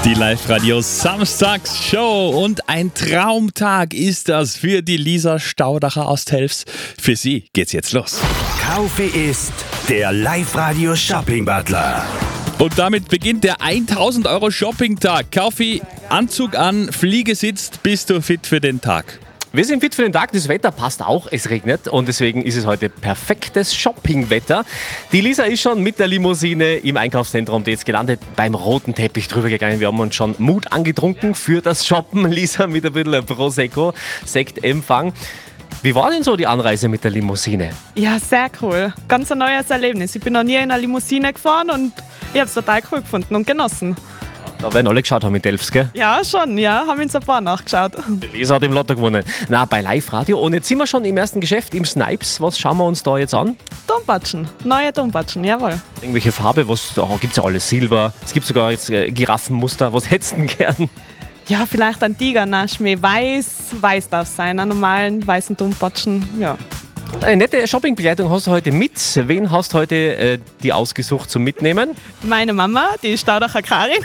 Die Live-Radio Samstags-Show und ein Traumtag ist das für die Lisa Staudacher aus Telfs. Für sie geht's jetzt los. Kaffee ist der Live-Radio Shopping-Butler. Und damit beginnt der 1000 Euro Shopping-Tag. Kauffi, Anzug an, Fliege sitzt, bist du fit für den Tag? Wir sind fit für den Tag, das Wetter passt auch, es regnet und deswegen ist es heute perfektes Shoppingwetter. Die Lisa ist schon mit der Limousine im Einkaufszentrum jetzt gelandet, beim roten Teppich drüber gegangen. Wir haben uns schon Mut angetrunken für das Shoppen. Lisa mit ein bisschen Prosecco, Sektempfang. Wie war denn so die Anreise mit der Limousine? Ja, sehr cool. Ganz ein neues Erlebnis. Ich bin noch nie in einer Limousine gefahren und ich habe es total cool gefunden und genossen. Da werden alle geschaut haben in Delfs, gell? Ja, schon, ja. Haben uns ein paar nachgeschaut. Die Lisa hat im Lotto gewonnen. Na, bei Live-Radio. Und jetzt sind wir schon im ersten Geschäft, im Snipes. Was schauen wir uns da jetzt an? Dompatschen. Neue Dompatschen, jawohl. Irgendwelche Farbe, da gibt es ja alles. Silber, es gibt sogar jetzt Giraffenmuster. Was hättest du denn gern? Ja, vielleicht ein Tigernaschme. Weiß darf es sein. Einen normalen weißen Dompatschen, ja. Eine nette Shoppingbegleitung hast du heute mit. Wen hast du heute die ausgesucht zum Mitnehmen? Meine Mama, die Staudacher Karin.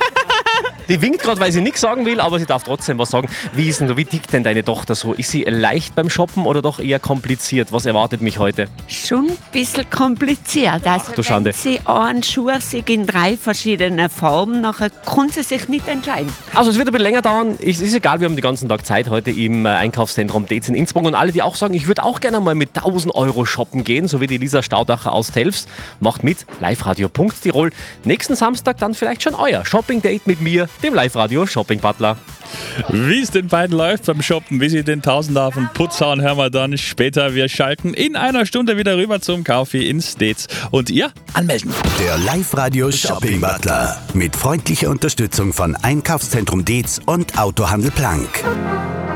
Die winkt gerade, weil sie nichts sagen will, aber sie darf trotzdem was sagen. Wie tickt denn deine Tochter so? Ist sie leicht beim Shoppen oder doch eher kompliziert? Was erwartet mich heute? Schon ein bisschen kompliziert. Also du Schande. Wenn sie einen Schuh sieht in 3 verschiedenen Farben, nachher kann sie sich nicht entscheiden. Also es wird ein bisschen länger dauern. Es ist egal, wir haben den ganzen Tag Zeit heute im Einkaufszentrum Dez in Innsbruck. Und alle, die auch sagen, ich würde auch gerne mal mit 1000 Euro shoppen gehen, so wie die Lisa Staudacher aus Telfs, macht mit liveradio.tirol. Nächsten Samstag dann vielleicht schon euer Shopping-Date mit mir, dem Live-Radio Shopping-Butler. Wie es den beiden läuft beim Shoppen, wie sie den Tausender auf den Putz hauen, hören wir dann später. Wir schalten in einer Stunde wieder rüber zum Kaffee ins Dez. Und ihr anmelden. Der Live-Radio Shopping-Butler mit freundlicher Unterstützung von Einkaufszentrum Dez und Autohandel Plank.